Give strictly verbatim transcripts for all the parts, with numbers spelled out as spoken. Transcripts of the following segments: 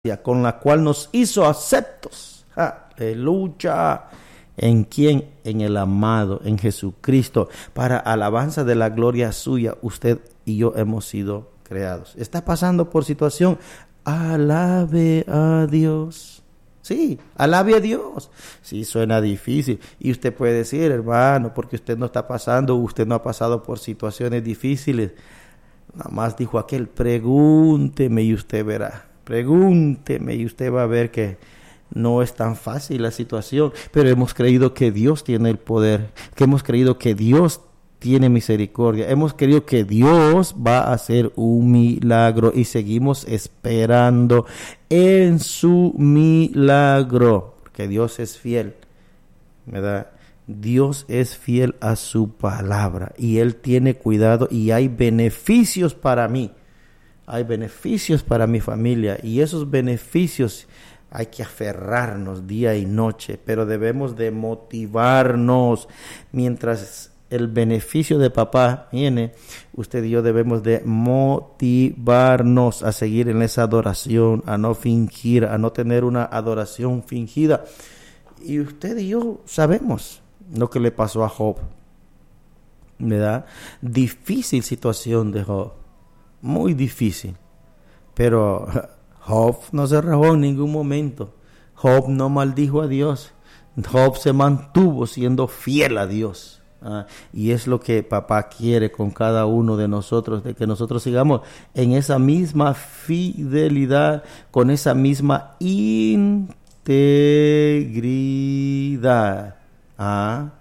con la cual nos hizo aceptos. Aleluya. ¿En quién? En el amado, en Jesucristo. Para alabanza de la gloria suya, usted y yo hemos sido creados. ¿Está pasando por situación? Alabe a Dios. Sí, alabe a Dios. Sí, suena difícil. Y usted puede decir, hermano, porque usted no está pasando, usted no ha pasado por situaciones difíciles. Nada más dijo aquel, pregúnteme y usted verá. Pregúnteme y usted va a ver que no es tan fácil la situación, pero hemos creído que Dios tiene el poder, que hemos creído que Dios tiene misericordia, hemos creído que Dios va a hacer un milagro y seguimos esperando en su milagro, porque Dios es fiel, ¿verdad? Dios es fiel a su palabra y Él tiene cuidado y hay beneficios para mí. Hay beneficios para mi familia y esos beneficios hay que aferrarnos día y noche, pero debemos de motivarnos. Mientras el beneficio de papá viene, usted y yo debemos de motivarnos a seguir en esa adoración, a no fingir, a no tener una adoración fingida. Y usted y yo sabemos lo que le pasó a Job, ¿verdad? Difícil situación de Job. Muy difícil, pero Job no se rajó en ningún momento. Job no maldijo a Dios. Job se mantuvo siendo fiel a Dios. Ah, y es lo que papá quiere con cada uno de nosotros, de que nosotros sigamos en esa misma fidelidad, con esa misma integridad. Ah.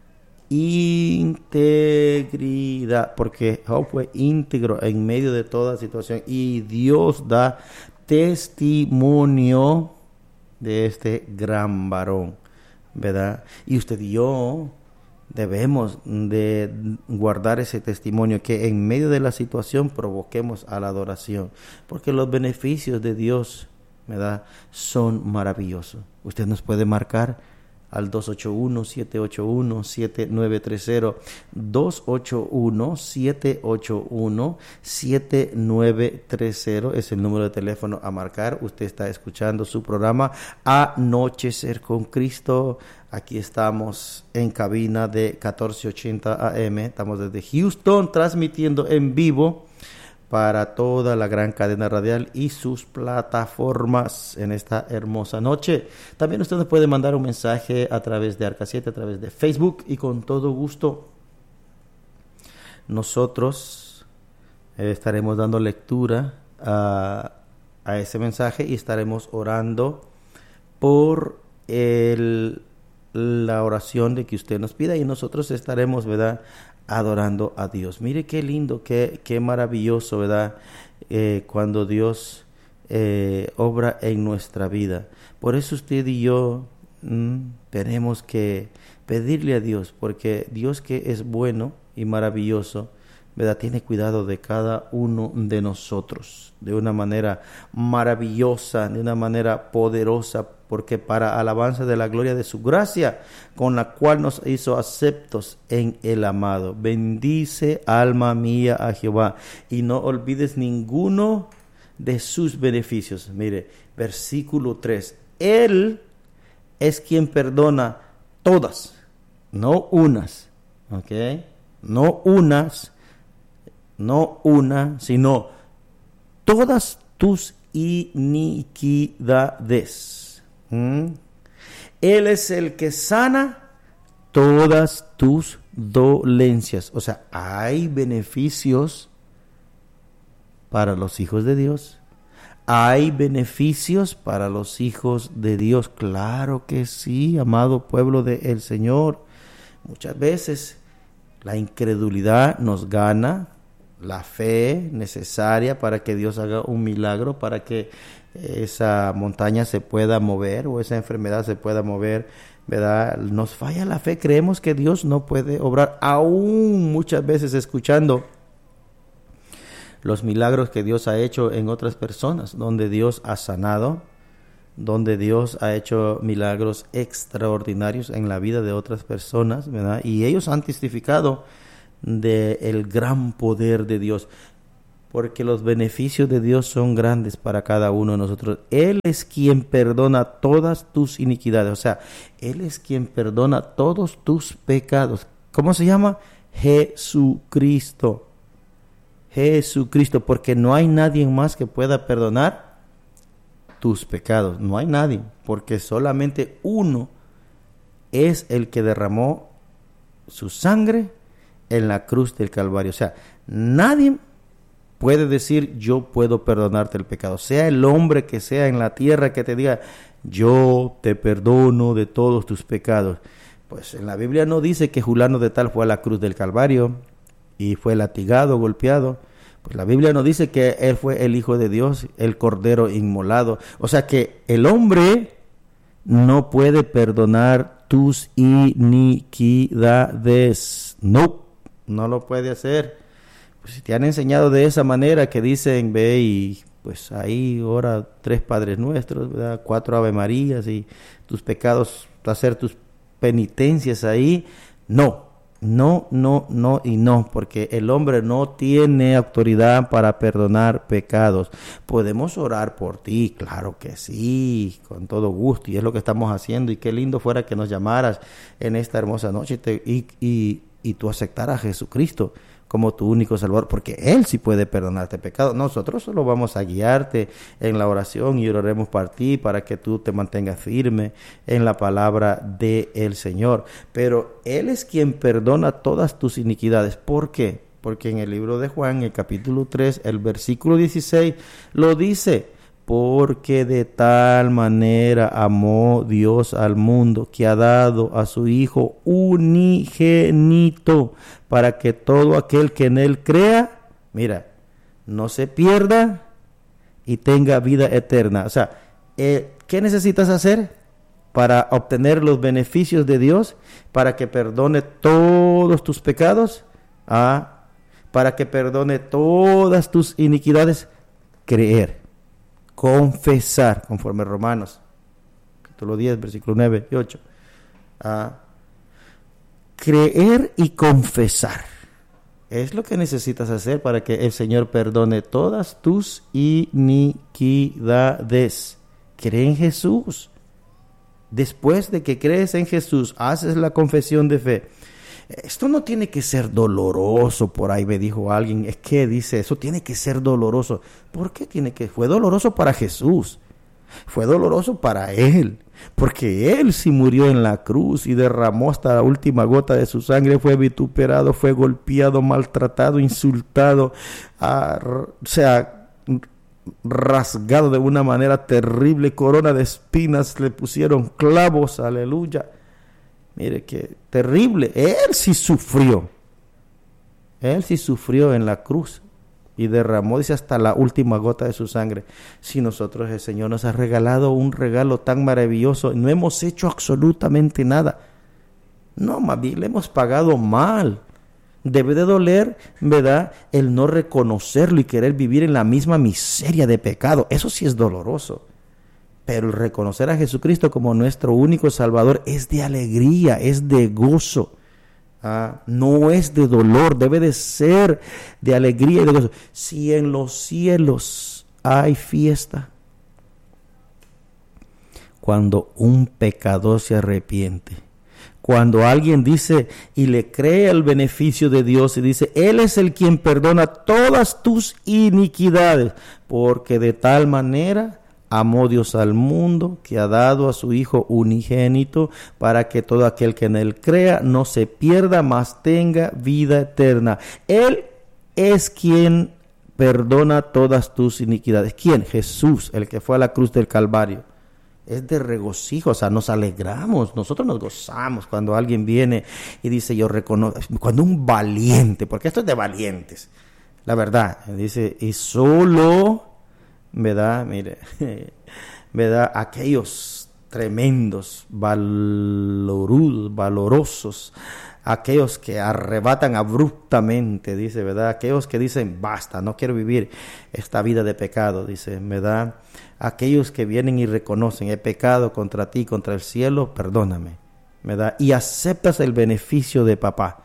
Integridad, porque Job fue íntegro en medio de toda situación y Dios da testimonio de este gran varón, ¿verdad? Y usted y yo debemos de guardar ese testimonio, que en medio de la situación provoquemos a la adoración, porque los beneficios de Dios, ¿verdad?, son maravillosos. Usted nos puede marcar al dos ocho uno, siete ocho uno, siete nueve tres cero, dos ocho uno, siete ocho uno, siete nueve tres cero es el número de teléfono a marcar. Usted está escuchando su programa Anochecer con Cristo. Aquí estamos en cabina de catorce ochenta A M. Estamos desde Houston transmitiendo en vivo para toda la gran cadena radial y sus plataformas en esta hermosa noche. También usted nos puede mandar un mensaje a través de Arca siete, a través de Facebook, y con todo gusto nosotros eh, estaremos dando lectura a, a ese mensaje y estaremos orando por el, la oración de que usted nos pida, y nosotros estaremos, ¿verdad?, adorando a Dios. Mire qué lindo, qué, qué maravilloso, ¿verdad? Eh, cuando Dios eh, obra en nuestra vida. Por eso usted y yo mmm, tenemos que pedirle a Dios, porque Dios, que es bueno y maravilloso, ¿verdad?, tiene cuidado de cada uno de nosotros de una manera maravillosa, de una manera poderosa, porque para alabanza de la gloria de su gracia, con la cual nos hizo aceptos en el amado. Bendice, alma mía, a Jehová, y no olvides ninguno de sus beneficios. Mire, versículo tres. Él es quien perdona todas, no unas, ¿ok? No unas, no una, sino todas tus iniquidades. ¿Mm? Él es el que sana todas tus dolencias. O sea, hay beneficios para los hijos de Dios. Hay beneficios para los hijos de Dios. Claro que sí, amado pueblo del Señor. Muchas veces la incredulidad nos gana la fe necesaria para que Dios haga un milagro, para que esa montaña se pueda mover o esa enfermedad se pueda mover, ¿verdad? Nos falla la fe, creemos que Dios no puede obrar, aún muchas veces escuchando los milagros que Dios ha hecho en otras personas, donde Dios ha sanado, donde Dios ha hecho milagros extraordinarios en la vida de otras personas, ¿verdad? Y ellos han testificado del gran poder de Dios. porque los beneficios de Dios son grandes para cada uno de nosotros. Él es quien perdona todas tus iniquidades, o sea, Él es quien perdona todos tus pecados. ¿Cómo se llama? Jesucristo. Jesucristo, porque no hay nadie más que pueda perdonar tus pecados. No hay nadie, porque solamente uno es el que derramó su sangre en la cruz del Calvario. O sea, nadie puede decir yo puedo perdonarte el pecado. Sea el hombre que sea en la tierra que te diga yo te perdono de todos tus pecados. Pues en la Biblia no dice que fulano de tal fue a la cruz del Calvario y fue latigado, golpeado. Pues la Biblia no dice que él fue el Hijo de Dios, el Cordero inmolado. O sea que el hombre no puede perdonar tus iniquidades. No, no lo puede hacer. Pues si te han enseñado de esa manera que dicen, ve y pues ahí ora tres Padres Nuestros, ¿verdad? Cuatro Ave Marías y tus pecados, hacer tus penitencias ahí. No, no, no, no y no, porque el hombre no tiene autoridad para perdonar pecados. Podemos orar por ti, claro que sí, con todo gusto, y es lo que estamos haciendo, y qué lindo fuera que nos llamaras en esta hermosa noche te, y, y, y tú aceptaras a Jesucristo como tu único Salvador, porque Él sí puede perdonarte pecado. Nosotros solo vamos a guiarte en la oración y oraremos por ti para que tú te mantengas firme en la palabra del Señor. Pero Él es quien perdona todas tus iniquidades. ¿Por qué? Porque en el libro de Juan, el capítulo tres, el versículo dieciséis, lo dice: porque de tal manera amó Dios al mundo, que ha dado a su Hijo unigénito, para que todo aquel que en Él crea, mira, no se pierda y tenga vida eterna. O sea, eh, ¿qué necesitas hacer para obtener los beneficios de Dios? Para que perdone todos tus pecados, ah, para que perdone todas tus iniquidades, creer. Confesar, conforme Romanos, capítulo diez, versículo nueve y ocho. Ah, creer y confesar es lo que necesitas hacer para que el Señor perdone todas tus iniquidades. Cree en Jesús. Después de que crees en Jesús, haces la confesión de fe. Esto no tiene que ser doloroso, por ahí me dijo alguien. Es que dice, eso tiene que ser doloroso. ¿Por qué tiene que? Fue doloroso para Jesús. Fue doloroso para Él. Porque Él sí murió en la cruz y derramó hasta la última gota de su sangre. Fue vituperado, fue golpeado, maltratado, insultado. Ah, o sea, rasgado de una manera terrible. Corona de espinas, le pusieron clavos, aleluya. Mire qué terrible. Él sí sufrió. Él sí sufrió en la cruz y derramó, dice, hasta la última gota de su sangre. Si nosotros, el Señor nos ha regalado un regalo tan maravilloso, no hemos hecho absolutamente nada. No, más bien le hemos pagado mal. Debe de doler, ¿verdad?, el no reconocerlo y querer vivir en la misma miseria de pecado. Eso sí es doloroso. Pero el reconocer a Jesucristo como nuestro único Salvador es de alegría, es de gozo. Ah, no es de dolor, debe de ser de alegría y de gozo. Si en los cielos hay fiesta, cuando un pecador se arrepiente, cuando alguien dice y le cree el beneficio de Dios y dice, Él es el quien perdona todas tus iniquidades, porque de tal manera amó Dios al mundo, que ha dado a su Hijo unigénito, para que todo aquel que en Él crea no se pierda, mas tenga vida eterna. Él es quien perdona todas tus iniquidades. ¿Quién? Jesús, el que fue a la cruz del Calvario. Es de regocijo, o sea, nos alegramos, nosotros nos gozamos cuando alguien viene y dice, yo reconozco, cuando un valiente, porque esto es de valientes, la verdad, dice, y solo... ¿verdad? Mire, ¿verdad? Aquellos tremendos, valorudos, valorosos, aquellos que arrebatan abruptamente, dice, ¿verdad? Aquellos que dicen, basta, no quiero vivir esta vida de pecado, dice, ¿verdad? Aquellos que vienen y reconocen, he pecado contra ti, contra el cielo, perdóname, ¿verdad? Y aceptas el beneficio de papá.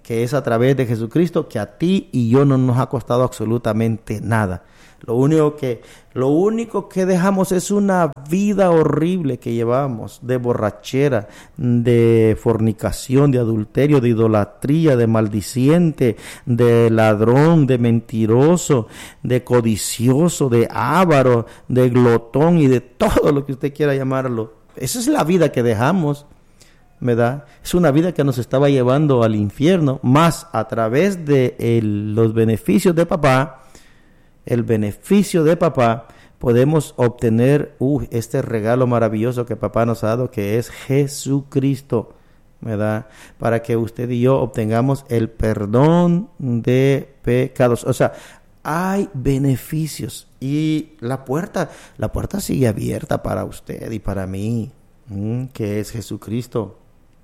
que es a través de Jesucristo, que a ti y yo no nos ha costado absolutamente nada. Lo único que, lo único que dejamos es una vida horrible que llevamos, de borrachera, de fornicación, de adulterio, de idolatría, de maldiciente, de ladrón, de mentiroso, de codicioso, de avaro, de glotón y de todo lo que usted quiera llamarlo. Esa es la vida que dejamos, ¿verdad? Es una vida que nos estaba llevando al infierno, más a través de el, los beneficios de papá. El beneficio de papá, podemos obtener uh, este regalo maravilloso que papá nos ha dado, que es Jesucristo, ¿verdad? Para que usted y yo obtengamos el perdón de pecados. O sea, hay beneficios y la puerta, la puerta sigue abierta para usted y para mí, ¿m? Que es Jesucristo.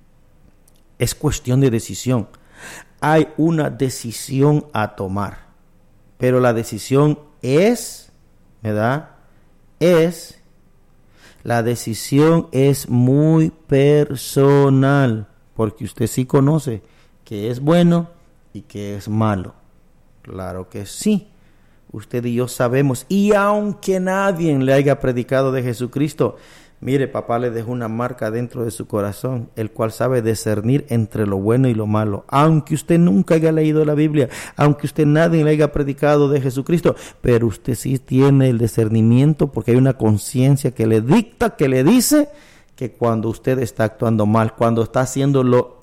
Es cuestión de decisión. Hay una decisión a tomar. Pero la decisión es, ¿verdad? Es, la decisión es muy personal, porque usted sí conoce que es bueno y que es malo. Claro que sí, usted y yo sabemos, y aunque nadie le haya predicado de Jesucristo, mire, papá le dejó una marca dentro de su corazón, el cual sabe discernir entre lo bueno y lo malo. Aunque usted nunca haya leído la Biblia, aunque usted nadie le haya predicado de Jesucristo, pero usted sí tiene el discernimiento porque hay una conciencia que le dicta, que le dice que cuando usted está actuando mal, cuando está haciendo lo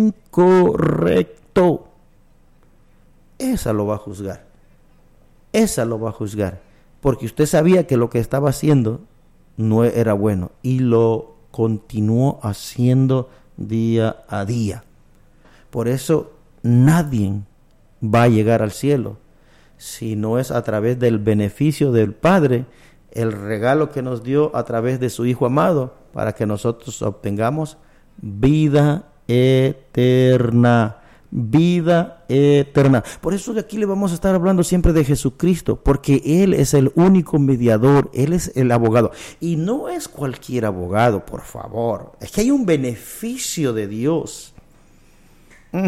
incorrecto, esa lo va a juzgar. Esa lo va a juzgar. Porque usted sabía que lo que estaba haciendo no era bueno y lo continuó haciendo día a día. Por eso nadie va a llegar al cielo si no es a través del beneficio del Padre, el regalo que nos dio a través de su Hijo amado, para que nosotros obtengamos vida eterna. Vida eterna. Por eso de aquí le vamos a estar hablando siempre de Jesucristo, porque Él es el único mediador, Él es el abogado. Y no es cualquier abogado, por favor. Es que hay un beneficio de Dios. Mm,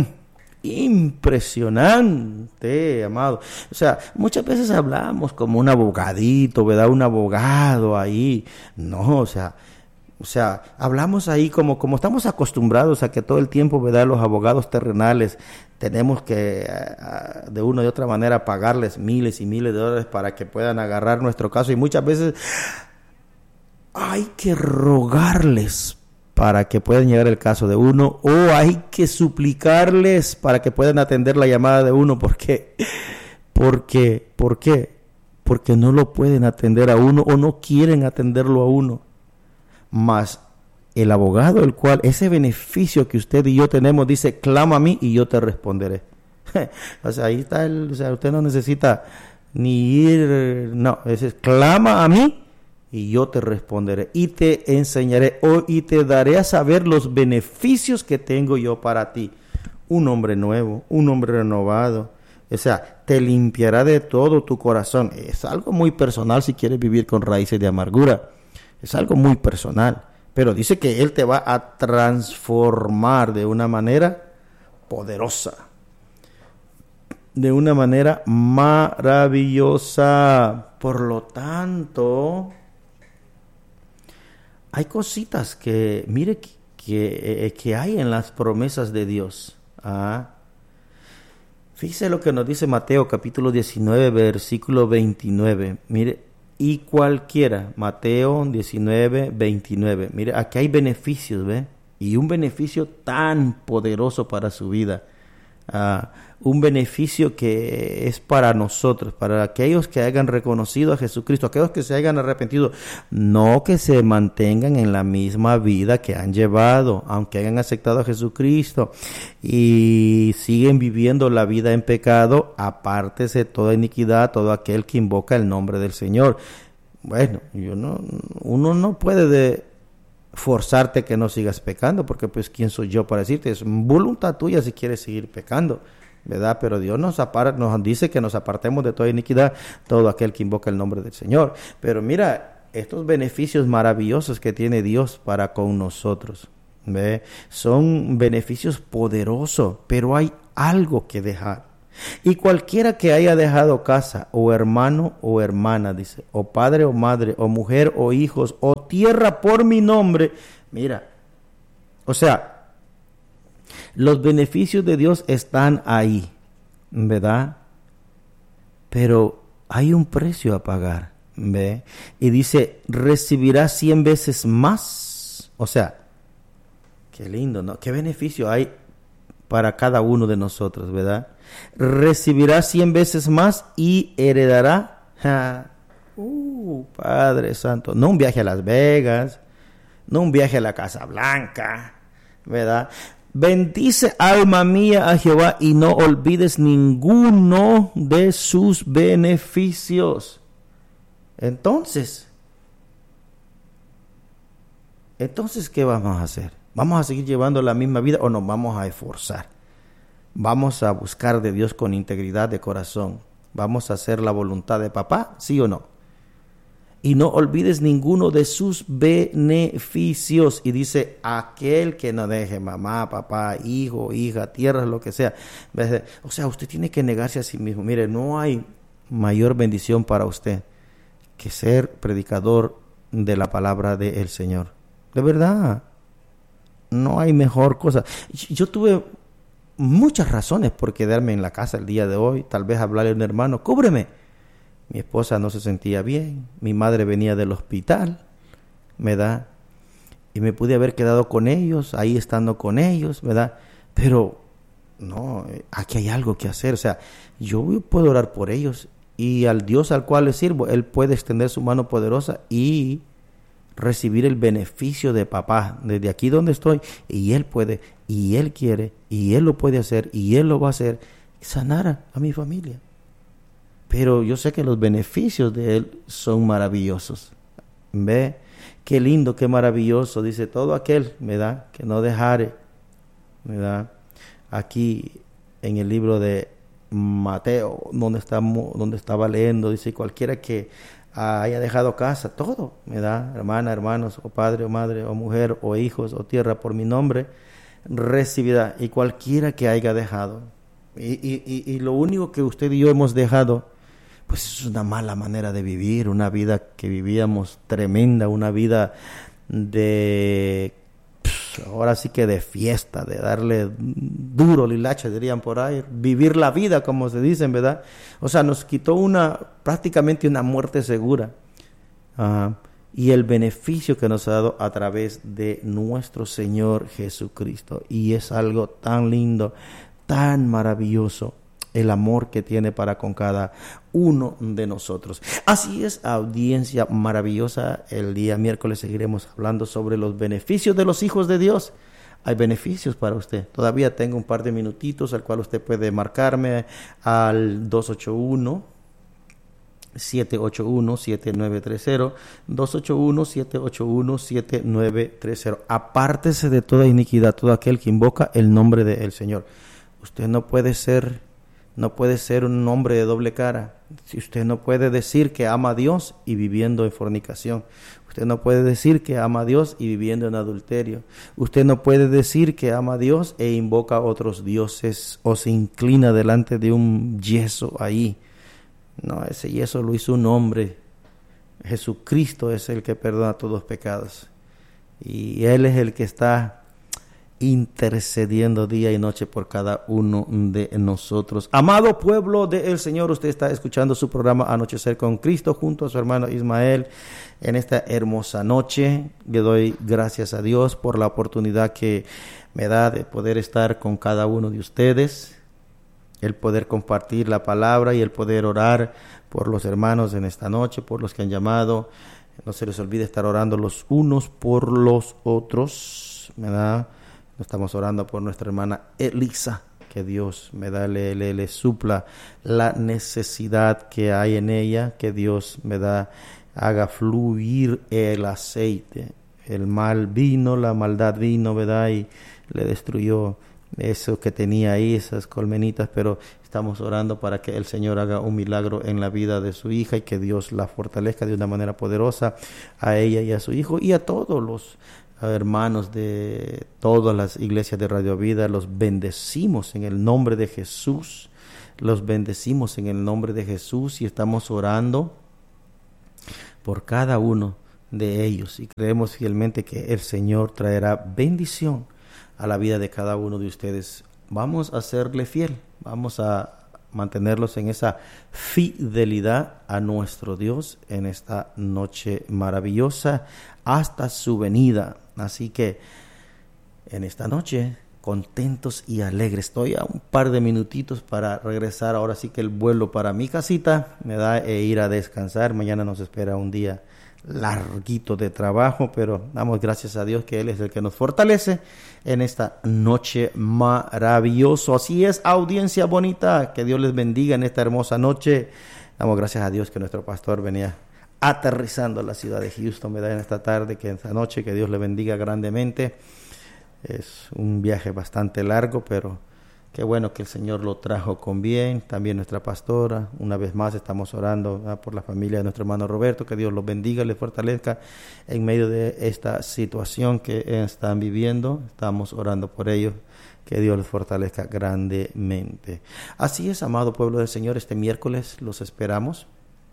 impresionante, amado. O sea, muchas veces hablamos como un abogadito, ¿verdad? Un abogado ahí. No, o sea... O sea, hablamos ahí como, como estamos acostumbrados a que todo el tiempo, ¿verdad? Los abogados terrenales tenemos que uh, de una u otra manera pagarles miles y miles de dólares para que puedan agarrar nuestro caso, y muchas veces hay que rogarles para que puedan llegar el caso de uno, o hay que suplicarles para que puedan atender la llamada de uno. ¿Por qué? Porque, ¿por qué? Porque no lo pueden atender a uno o no quieren atenderlo a uno. Mas el abogado, el cual, ese beneficio que usted y yo tenemos, dice, clama a mí y yo te responderé. O sea, ahí está el, o sea, usted no necesita ni ir, no, es clama a mí y yo te responderé y te enseñaré o, y te daré a saber los beneficios que tengo yo para ti. Un hombre nuevo, un hombre renovado. O sea, te limpiará de todo tu corazón. Es algo muy personal si quieres vivir con raíces de amargura. Es algo muy personal, pero dice que Él te va a transformar de una manera poderosa, de una manera maravillosa. Por lo tanto, hay cositas que, mire, que, que, que hay en las promesas de Dios. ¿Ah? Fíjese lo que nos dice Mateo capítulo diecinueve, versículo veintinueve. Mire, y cualquiera, Mateo diecinueve, veintinueve. Mire, aquí hay beneficios, ¿ve? Y un beneficio tan poderoso para su vida. Uh, un beneficio que es para nosotros, para aquellos que hayan reconocido a Jesucristo, aquellos que se hayan arrepentido, no que se mantengan en la misma vida que han llevado, aunque hayan aceptado a Jesucristo y siguen viviendo la vida en pecado, apártese toda iniquidad, todo aquel que invoca el nombre del Señor. Bueno, yo no, uno no puede de forzarte que no sigas pecando, porque pues quién soy yo para decirte, es voluntad tuya si quieres seguir pecando, ¿verdad? Pero Dios nos apara, nos dice que nos apartemos de toda iniquidad, todo aquel que invoca el nombre del Señor. Pero mira, estos beneficios maravillosos que tiene Dios para con nosotros, ¿ve? Son beneficios poderosos, pero hay algo que dejar. Y cualquiera que haya dejado casa, o hermano o hermana, dice, o padre o madre, o mujer o hijos, o tierra por mi nombre, mira, o sea, los beneficios de Dios están ahí, ¿verdad? Pero hay un precio a pagar, ¿ve? Y dice, recibirá cien veces más. O sea, qué lindo, ¿no? Qué beneficio hay para cada uno de nosotros, ¿verdad? Recibirá cien veces más y heredará, ja, uh, Padre Santo, no un viaje a Las Vegas, no un viaje a la Casa Blanca, ¿verdad? Bendice, alma mía, a Jehová, y no olvides ninguno de sus beneficios. Entonces, entonces, ¿qué vamos a hacer? ¿Vamos a seguir llevando la misma vida o nos vamos a esforzar? Vamos a buscar de Dios con integridad de corazón. ¿Vamos a hacer la voluntad de papá? ¿Sí o no? Y no olvides ninguno de sus beneficios. Y dice, aquel que no deje mamá, papá, hijo, hija, tierra, lo que sea. O sea, usted tiene que negarse a sí mismo. Mire, no hay mayor bendición para usted que ser predicador de la palabra del Señor. De verdad, no hay mejor cosa. Yo tuve muchas razones por quedarme en la casa el día de hoy. Tal vez hablarle a un hermano, cúbreme. Mi esposa no se sentía bien, mi madre venía del hospital, ¿verdad? Y me pude haber quedado con ellos, ahí estando con ellos, ¿verdad? Pero no, aquí hay algo que hacer. O sea, yo puedo orar por ellos y al Dios al cual les sirvo, Él puede extender su mano poderosa y recibir el beneficio de papá desde aquí donde estoy, y Él puede, y Él quiere, y Él lo puede hacer, y Él lo va a hacer, sanar a, a mi familia. Pero yo sé que los beneficios de Él son maravillosos. Ve, qué lindo, qué maravilloso. Dice, todo aquel, ¿verdad?, que no dejare, ¿verdad? Aquí en el libro de Mateo, donde estamos, donde estaba leyendo, dice, cualquiera que haya dejado casa, todo, ¿verdad? Hermana, hermanos, o padre, o madre, o mujer, o hijos, o tierra, por mi nombre, recibirá. Y cualquiera que haya dejado. Y, y, y, y lo único que usted y yo hemos dejado, pues es una mala manera de vivir, una vida que vivíamos tremenda, una vida de, pff, ahora sí que de fiesta, de darle duro lilache, dirían por ahí, vivir la vida como se dicen, ¿verdad? O sea, nos quitó una, prácticamente una muerte segura. Uh, y el beneficio que nos ha dado a través de nuestro Señor Jesucristo. Y es algo tan lindo, tan maravilloso, el amor que tiene para con cada uno de nosotros. Así es, audiencia maravillosa. El día miércoles seguiremos hablando sobre los beneficios de los hijos de Dios. Hay beneficios para usted. Todavía tengo un par de minutitos al cual usted puede marcarme al dos ocho uno, siete ocho uno, siete nueve tres cero, dos ocho uno, siete ocho uno, siete nueve tres cero. Apártese de toda iniquidad, todo aquel que invoca el nombre del Señor. Usted no puede ser No puede ser un hombre de doble cara. Si usted no puede decir que ama a Dios y viviendo en fornicación. Usted no puede decir que ama a Dios y viviendo en adulterio. Usted no puede decir que ama a Dios e invoca a otros dioses o se inclina delante de un yeso ahí. No, ese yeso lo hizo un hombre. Jesucristo es el que perdona todos los pecados. Y Él es el que está intercediendo día y noche por cada uno de nosotros. Amado pueblo del Señor, usted está escuchando su programa Anochecer con Cristo junto a su hermano Ismael. En esta hermosa noche le doy gracias a Dios por la oportunidad que me da de poder estar con cada uno de ustedes, el poder compartir la palabra y el poder orar por los hermanos en esta noche, por los que han llamado. No se les olvide estar orando los unos por los otros, ¿verdad? Estamos orando por nuestra hermana Elisa, que Dios me da, le, le, le supla la necesidad que hay en ella, que Dios me da, haga fluir el aceite. El mal vino, la maldad vino, ¿verdad? Y le destruyó eso que tenía ahí, esas colmenitas, pero estamos orando para que el Señor haga un milagro en la vida de su hija y que Dios la fortalezca de una manera poderosa a ella y a su hijo y a todos los hermanos de todas las iglesias de Radio Vida, los bendecimos en el nombre de Jesús, los bendecimos en el nombre de Jesús y estamos orando por cada uno de ellos y creemos fielmente que el Señor traerá bendición a la vida de cada uno de ustedes. Vamos a serle fiel, vamos a mantenerlos en esa fidelidad a nuestro Dios en esta noche maravillosa hasta su venida. Así que en esta noche contentos y alegres. Estoy a un par de minutitos para regresar. Ahora sí que el vuelo para mi casita me da e ir a descansar. Mañana nos espera un día larguito de trabajo, pero damos gracias a Dios que Él es el que nos fortalece en esta noche maravillosa. Así es, audiencia bonita, que Dios les bendiga en esta hermosa noche. Damos gracias a Dios que nuestro pastor venía aterrizando a la ciudad de Houston, ¿verdad? En esta tarde, que esta noche, que Dios le bendiga grandemente. Es un viaje bastante largo, pero qué bueno que el Señor lo trajo con bien. También nuestra pastora, una vez más estamos orando, ¿verdad?, por la familia de nuestro hermano Roberto, que Dios los bendiga, les fortalezca en medio de esta situación que están viviendo. Estamos orando por ellos, que Dios les fortalezca grandemente. Así es, amado pueblo del Señor, este miércoles los esperamos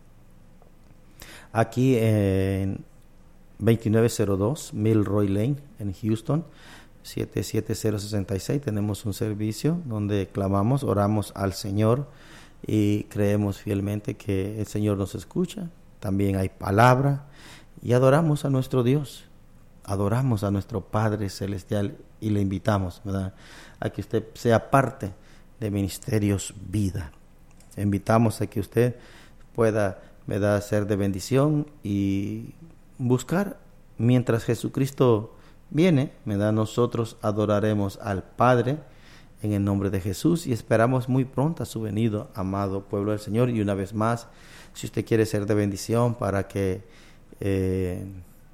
aquí en veintinueve cero dos Milroy Lane en Houston, siete siete cero seis seis. Tenemos un servicio donde clamamos, oramos al Señor y creemos fielmente que el Señor nos escucha. También hay palabra y adoramos a nuestro Dios, adoramos a nuestro Padre Celestial y le invitamos, ¿verdad?, a que usted sea parte de Ministerios Vida. Le invitamos a que usted pueda, ¿verdad?, ser de bendición y buscar mientras Jesucristo viene, ¿verdad? Nosotros adoraremos al Padre en el nombre de Jesús y esperamos muy pronto su venida, amado pueblo del Señor. Y una vez más, si usted quiere ser de bendición para que eh,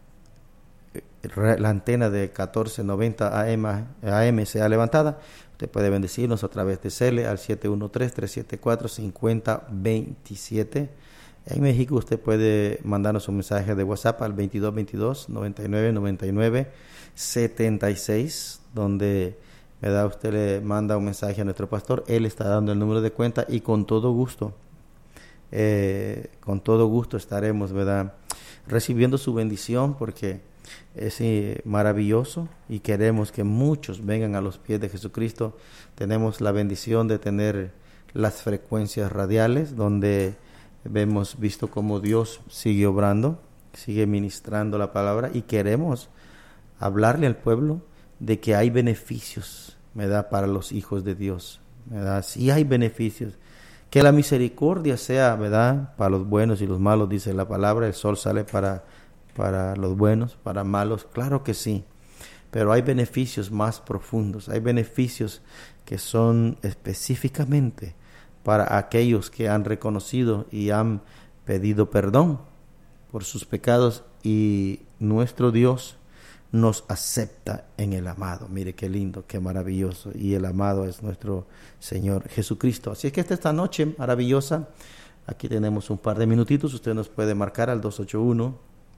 la antena de catorce noventa A M sea levantada, usted puede bendecirnos a través de Cele al siete uno tres, tres siete cuatro, cinco cero dos siete. En México usted puede mandarnos un mensaje de WhatsApp al veintidós veintidós, noventa y nueve, noventa y nueve, setenta y seis, donde, ¿verdad?, usted le manda un mensaje a nuestro pastor. Él está dando el número de cuenta y con todo gusto, eh, con todo gusto estaremos, ¿verdad?, recibiendo su bendición, porque es eh, maravilloso y queremos que muchos vengan a los pies de Jesucristo. Tenemos la bendición de tener las frecuencias radiales donde hemos visto cómo Dios sigue obrando, sigue ministrando la palabra y queremos hablarle al pueblo de que hay beneficios, ¿verdad?, para los hijos de Dios, ¿verdad? Sí hay beneficios. Que la misericordia sea, ¿verdad?, para los buenos y los malos, dice la palabra. El sol sale para, para los buenos, para malos, claro que sí. Pero hay beneficios más profundos, hay beneficios que son específicamente para aquellos que han reconocido y han pedido perdón por sus pecados y nuestro Dios nos acepta en el amado. Mire qué lindo, qué maravilloso, y el amado es nuestro Señor Jesucristo. Así es que esta noche maravillosa, aquí tenemos un par de minutitos. Usted nos puede marcar al dos ocho uno,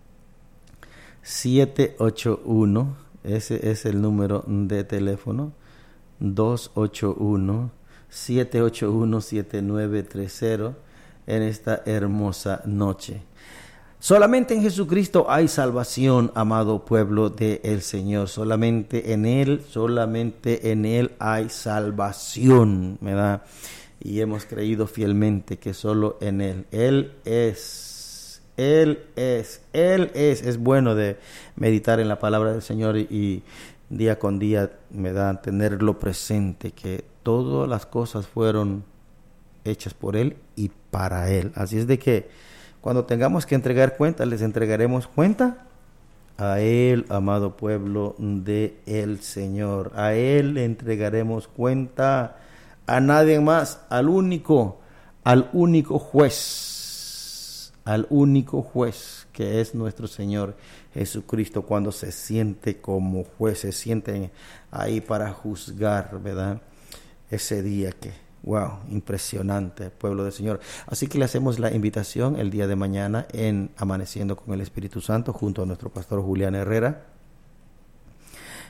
siete ocho uno, ese es el número de teléfono, dos ocho uno, siete ocho uno, siete nueve tres cero, en esta hermosa noche. Solamente en Jesucristo hay salvación, amado pueblo del Señor. Solamente en Él, solamente en Él hay salvación, ¿verdad? Y hemos creído fielmente que solo en Él. Él es, Él es, Él es. Es bueno de meditar en la palabra del Señor y, y día con día, ¿verdad?, tenerlo presente, que todas las cosas fueron hechas por Él y para Él. Así es de que cuando tengamos que entregar cuenta, les entregaremos cuenta a Él, amado pueblo de el Señor. A Él le entregaremos cuenta, a nadie más, al único, al único juez, al único juez que es nuestro Señor Jesucristo, cuando se siente como juez, se siente ahí para juzgar, ¿verdad? Ese día que... wow, impresionante, pueblo del Señor. Así que le hacemos la invitación el día de mañana en Amaneciendo con el Espíritu Santo junto a nuestro pastor Julián Herrera.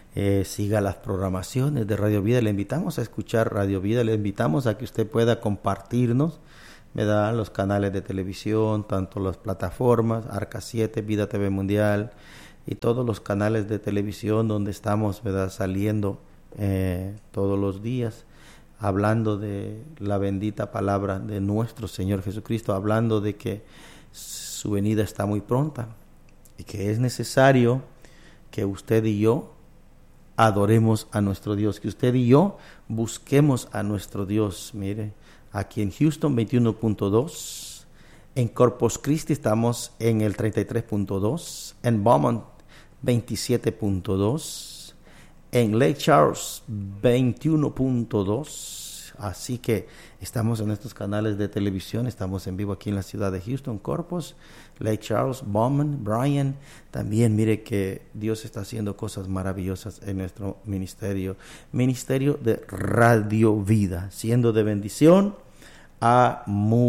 Eh, siga las programaciones de Radio Vida. Le invitamos a escuchar Radio Vida. Le invitamos a que usted pueda compartirnos, ¿verdad?, los canales de televisión, tanto las plataformas, Arca siete, Vida T V Mundial y todos los canales de televisión donde estamos, ¿verdad?, saliendo eh, todos los días, hablando de la bendita palabra de nuestro Señor Jesucristo, hablando de que su venida está muy pronta y que es necesario que usted y yo adoremos a nuestro Dios, que usted y yo busquemos a nuestro Dios. Mire, aquí en Houston veintiuno punto dos, en Corpus Christi estamos en el treinta y tres punto dos, en Beaumont veintisiete punto dos, en Lake Charles veintiuno punto dos. Así que estamos en estos canales de televisión, estamos en vivo aquí en la ciudad de Houston, Corpus, Lake Charles, Beaumont, Bryan. También mire que Dios está haciendo cosas maravillosas en nuestro ministerio, ministerio de Radio Vida, siendo de bendición a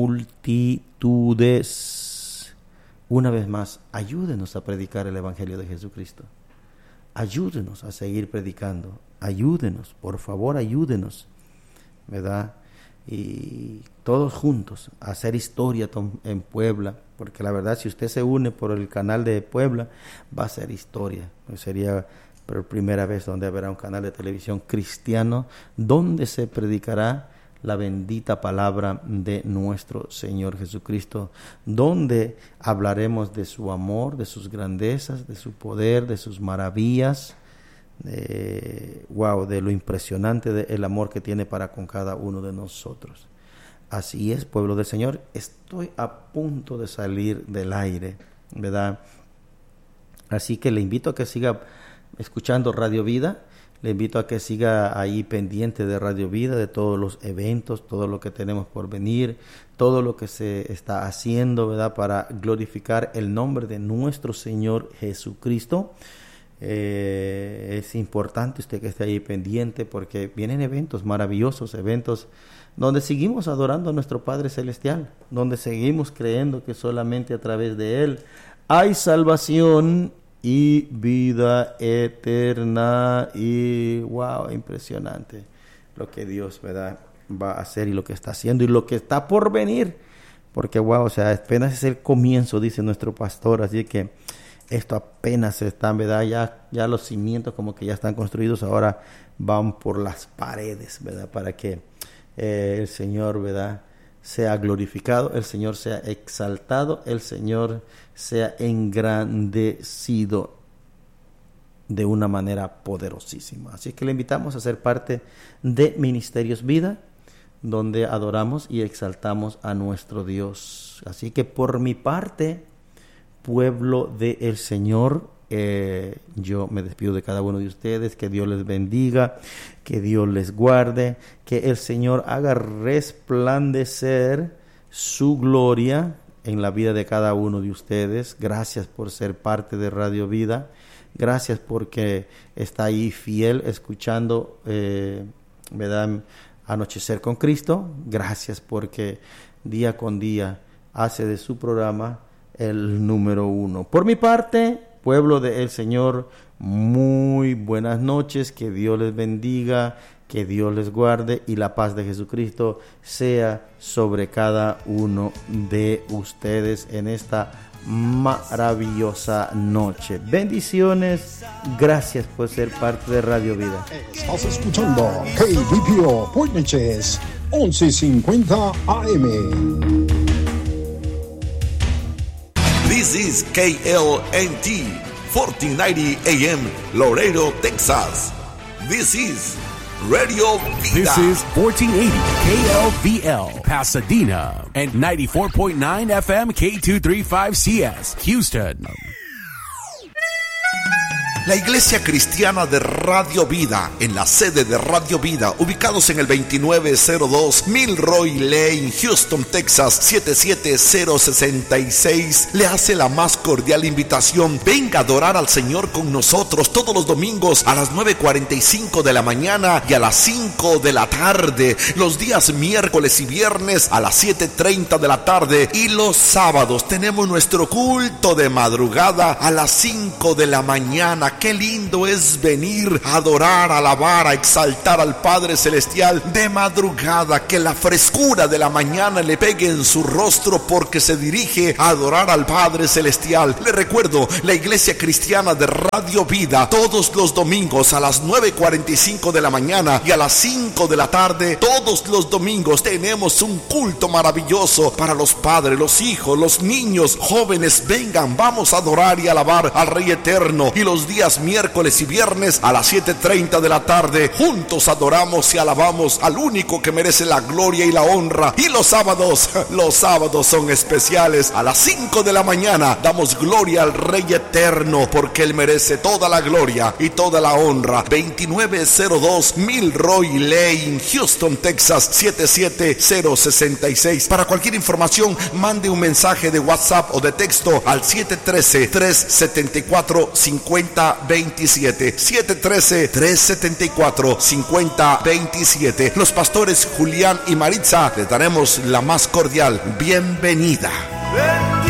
multitudes. Una vez más, ayúdenos a predicar el Evangelio de Jesucristo. Ayúdenos a seguir predicando. Ayúdenos, por favor, ayúdenos, ¿verdad? Y todos juntos a hacer historia en Puebla, porque la verdad, si usted se une por el canal de Puebla, va a ser historia. Sería por primera vez donde habrá un canal de televisión cristiano donde se predicará la bendita palabra de nuestro Señor Jesucristo, donde hablaremos de su amor, de sus grandezas, de su poder, de sus maravillas, de, wow, de lo impresionante del amor que tiene para con cada uno de nosotros. Así es, pueblo del Señor, estoy a punto de salir del aire, ¿verdad? Así que le invito a que siga escuchando Radio Vida. Le invito a que siga ahí pendiente de Radio Vida, de todos los eventos, todo lo que tenemos por venir, todo lo que se está haciendo, ¿verdad?, para glorificar el nombre de nuestro Señor Jesucristo. Eh, es importante usted que esté ahí pendiente, porque vienen eventos maravillosos, eventos donde seguimos adorando a nuestro Padre Celestial, donde seguimos creyendo que solamente a través de Él hay salvación y vida eterna. Y wow, impresionante lo que Dios, ¿verdad?, va a hacer y lo que está haciendo y lo que está por venir, porque wow, o sea, apenas es el comienzo, dice nuestro pastor. Así que esto apenas está, ¿verdad? Ya, ya los cimientos como que ya están construidos, ahora van por las paredes, ¿verdad?, para que eh, el Señor, ¿verdad?, sea glorificado, el Señor sea exaltado, el Señor sea engrandecido de una manera poderosísima. Así que le invitamos a ser parte de Ministerios Vida, donde adoramos y exaltamos a nuestro Dios. Así que por mi parte, pueblo del Señor, eh, yo me despido de cada uno de ustedes. Que Dios les bendiga, que Dios les guarde, que el Señor haga resplandecer su gloria en la vida de cada uno de ustedes. Gracias por ser parte de Radio Vida. Gracias porque está ahí fiel escuchando, eh, ¿verdad?, Anochecer con Cristo. Gracias porque día con día hace de su programa el número uno. Por mi parte, pueblo del Señor, muy buenas noches. Que Dios les bendiga, que Dios les guarde y la paz de Jesucristo sea sobre cada uno de ustedes en esta maravillosa noche. Bendiciones. Gracias por ser parte de Radio Vida. Estás escuchando K B P O Point Neches once cincuenta A M. This is K L N T fourteen ninety A M Laredo, Texas. This is Radio Vida. This is fourteen eighty K L V L Pasadena and ninety-four point nine F M K two thirty-five C S Houston. La Iglesia Cristiana de Radio Vida, en la sede de Radio Vida, ubicados en el veintinueve cero dos Milroy Lane, Houston, Texas, siete siete cero seis seis, le hace la más cordial invitación. Venga a adorar al Señor con nosotros todos los domingos a las nueve cuarenta y cinco de la mañana y a las cinco de la tarde, los días miércoles y viernes a las siete treinta de la tarde, y los sábados tenemos nuestro culto de madrugada a las cinco de la mañana. Qué lindo es venir a adorar, a alabar, a exaltar al Padre Celestial de madrugada, que la frescura de la mañana le pegue en su rostro porque se dirige a adorar al Padre Celestial. Le recuerdo, la Iglesia Cristiana de Radio Vida, todos los domingos a las nueve cuarenta y cinco de la mañana y a las cinco de la tarde, todos los domingos tenemos un culto maravilloso para los padres, los hijos, los niños, jóvenes. Vengan, vamos a adorar y alabar al Rey Eterno. Y los días miércoles y viernes a las siete treinta de la tarde, juntos adoramos y alabamos al único que merece la gloria y la honra. Y los sábados, los sábados son especiales. A las cinco de la mañana damos gloria al Rey Eterno, porque Él merece toda la gloria y toda la honra. Veintinueve cero dos Milroy Lane, Houston, Texas, siete siete cero seis seis. Para cualquier información, mande un mensaje de WhatsApp o de texto al siete uno tres, tres siete cuatro, cinco cero dos siete. siete uno tres, tres siete cuatro, cinco cero dos siete. Los pastores Julián y Maritza les daremos la más cordial bienvenida.